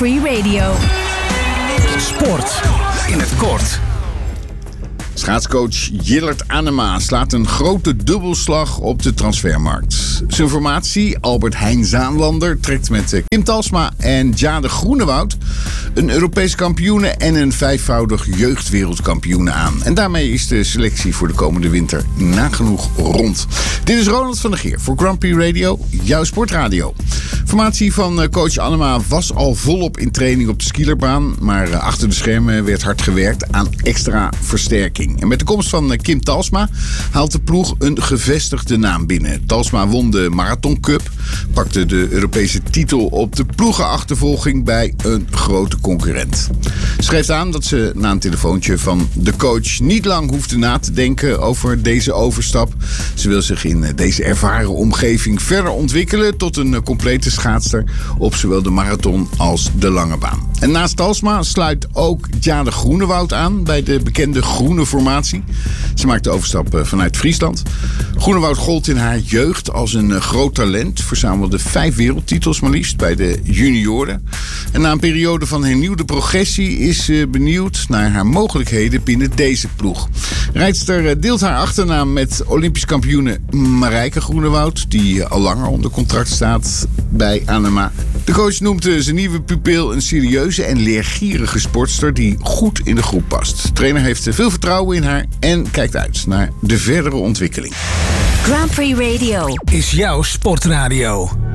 Prix Radio. Sport in het kort. Schaatscoach Jillert Anema slaat een grote dubbelslag op de transfermarkt. Zijn formatie, Albert Heijn Zaanlander, trekt met Kim Talsma en Jade Groenewoud een Europese kampioene en een 5-voudig jeugdwereldkampioene aan. En daarmee is de selectie voor de komende winter nagenoeg rond. Dit is Ronald van der Geer voor Grand Prix Radio, jouw sportradio. Formatie van coach Anema was al volop in training op de skierbaan, maar achter de schermen werd hard gewerkt aan extra versterking. En met de komst van Kim Talsma haalt de ploeg een gevestigde naam binnen. Talsma won de Marathon Cup, pakte de Europese titel op de ploegenachtervolging bij een grote concurrent. Schreef aan dat ze na een telefoontje van de coach niet lang hoefde na te denken over deze overstap. Ze wil zich in deze ervaren omgeving verder ontwikkelen tot een complete schaatster op zowel de marathon als de lange baan. En naast Talsma sluit ook Jade Groenewoud aan bij de bekende groene formatie. Ze maakt de overstap vanuit Friesland. Groenewoud gold in haar jeugd als een groot talent. Verzamelde 5 wereldtitels maar liefst bij de junioren. En na een periode van hernieuwde progressie is ze benieuwd naar haar mogelijkheden binnen deze ploeg. Rijdster deelt haar achternaam met Olympisch kampioene Marijke Groenewoud, die al langer onder contract staat bij Anema. De coach noemt zijn nieuwe pupil een serieuze en leergierige sportster die goed in de groep past. De trainer heeft veel vertrouwen in haar en kijkt uit naar de verdere ontwikkeling. Grand Prix Radio Is jouw sportradio.